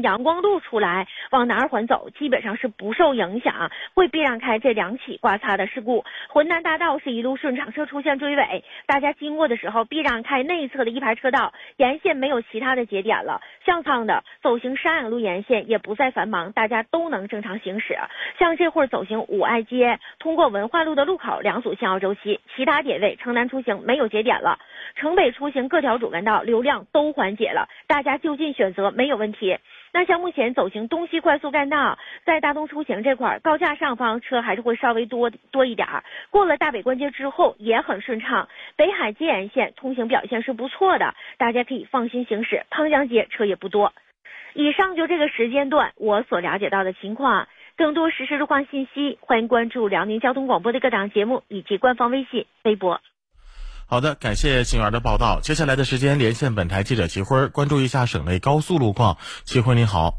阳光路出来往南二环走，基本上是不受影响，会避让开这2起刮擦的事故。浑南大道是一路顺畅，车出现追尾，大家经过的时候避让开内侧的一排车道，沿线没有其他的节点了。向仓的走行山阳路沿线也不再繁忙，大家都能正常行驶。像这会儿走行五爱街，通过文化路的路口2组信号周期，其他点位城南出行没有节点了，城北出行各条主干道流量都缓解了，大家就近选择没有问题。那像目前走行东西快速干道，在大东出行这块高架上方车还是会稍微多一点，过了大北关街之后也很顺畅。北海街沿线通行表现是不错的，大家可以放心行驶。汤江街车也不多。以上就这个时间段我所了解到的情况，更多实时路况信息，欢迎关注辽宁交通广播的各档节目以及官方微信、微博。 好的，感谢邢员的报道。接下来的时间连线本台记者齐辉，关注一下省内高速路况。齐辉你好。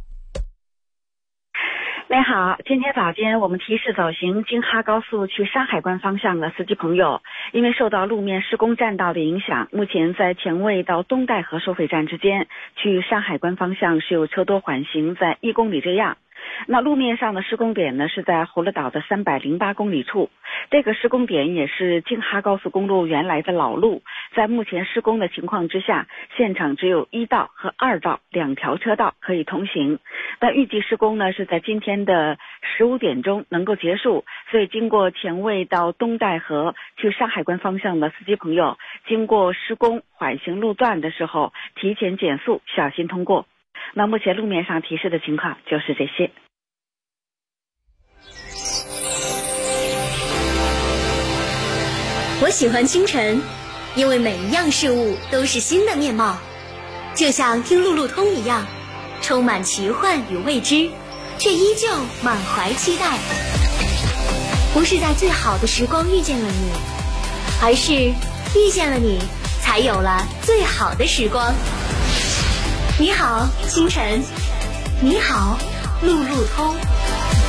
你好，今天早间我们提示走行京哈高速去山海关方向的司机朋友，因为受到路面施工占道的影响，目前在前卫到东戴河收费站之间去山海关方向是有车多缓行在1公里这样。那路面上的施工点呢是在葫芦岛的308公里处，这个施工点也是京哈高速公路原来的老路，在目前施工的情况之下，现场只有1道和2道2条车道可以通行。但预计施工呢是在今天的15点钟能够结束，所以经过前卫到东戴河去山海关方向的司机朋友，经过施工缓行路段的时候提前减速，小心通过。那目前路面上提示的情况就是这些。 我喜欢清晨，因为每一样事物都是新的面貌，就像听路路通一样，充满奇幻与未知，却依旧满怀期待。不是在最好的时光遇见了你，而是遇见了你，才有了最好的时光。你好，清晨。你好，路路通。